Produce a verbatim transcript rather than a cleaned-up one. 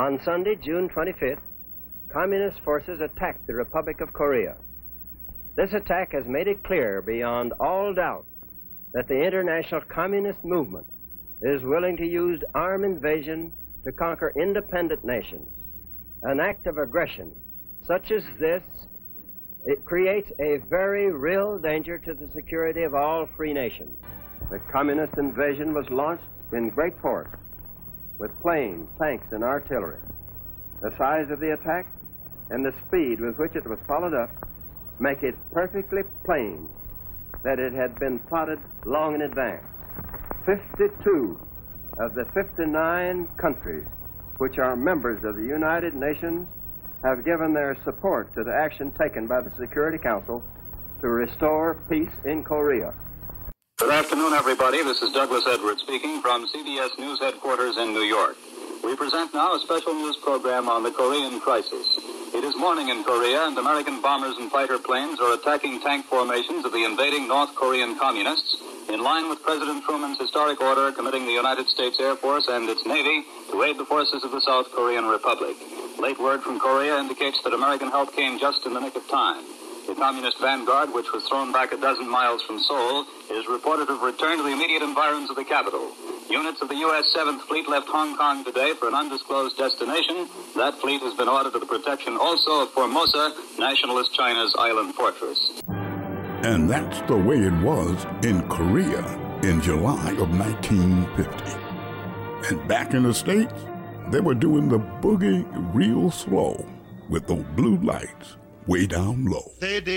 On Sunday, June twenty-fifth, Communist forces attacked the Republic of Korea. This attack has made it clear beyond all doubt that the international communist movement is willing to use armed invasion to conquer independent nations. An act of aggression such as this, it creates a very real danger to the security of all free nations. The communist invasion was launched in great force with planes, tanks, and artillery. The size of the attack and the speed with which it was followed up make it perfectly plain that it had been plotted long in advance. fifty-two of the fifty-nine countries which are members of the United Nations have given their support to the action taken by the Security Council to restore peace in Korea. Good afternoon, everybody. This is Douglas Edwards speaking from C B S News headquarters in New York. We present now a special news program on the Korean crisis. It is morning in Korea, and American bombers and fighter planes are attacking tank formations of the invading North Korean communists, in line with President Truman's historic order committing the United States Air Force and its Navy to aid the forces of the South Korean Republic. Late word from Korea indicates that American help came just in the nick of time. The communist vanguard, which was thrown back a dozen miles from Seoul, is reported to have returned to the immediate environs of the capital. Units of the U S seventh Fleet left Hong Kong today for an undisclosed destination. That fleet has been ordered to the protection also of Formosa, nationalist China's island fortress. And that's the way it was in Korea in July of nineteen fifty. And back in the States, they were doing the boogie real slow with those blue lights way down low. They did.